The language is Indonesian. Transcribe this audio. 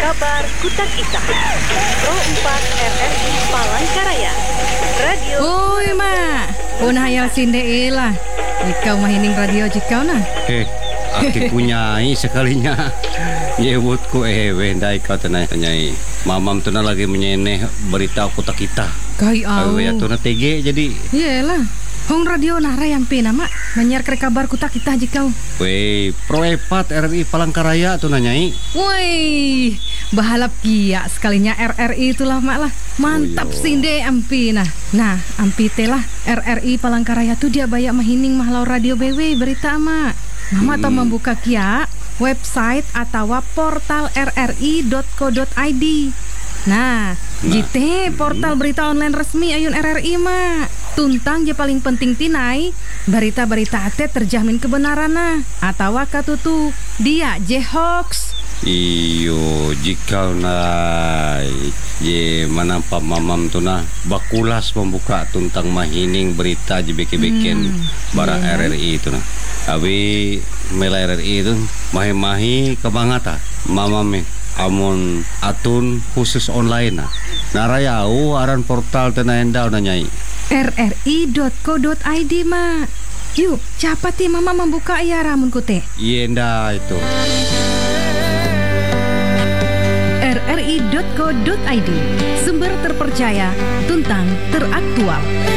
Kabar Kutak Ita Pro 4 RRI Palangkaraya Radio. Oi mak, punah hayal sinde lah. Ikau mahining radio jikau nah. Aki punyai sekalinya. Nyebutku wendai kau tenai. Mamam tuna lagi menyeneh berita Kutak Ita. Kai au. Ya tuna TG jadi. Iyalah. Hong radio nara yang pena mak menyiar kabar Kutak Ita jikau. Wei, Pro 4 RRI Palangkaraya tuh nanyai. Woi, bahalap kia sekalinya RRI itulah mak lah. Mantap sinde ampina. Nah, ampite lah RRI Palangkaraya tuh dia banyak mahining mahlau radio BW berita mak. Mama tau membuka kia website atau portal rri.co.id. Nah, jite portal berita online resmi ayun RRI mak. Tuntang je paling penting tinai berita-berita ate terjamin kebenaran nah atau katutu dia je hoax. Iyo jika nai ye manampa mamam tu nah bakulas membuka tuntang mahining berita je beke-beken bara RRI itu nah. Abi mela RRI itu mahi-mahi kebangata mamam amun atun khusus online nah. Narayau aran portal tena endau nanyai rri.co.id mak. Yuk, cepat ya mama membuka ya ramun kute. Yenda itu. rri.co.id, sumber terpercaya, tuntang teraktual.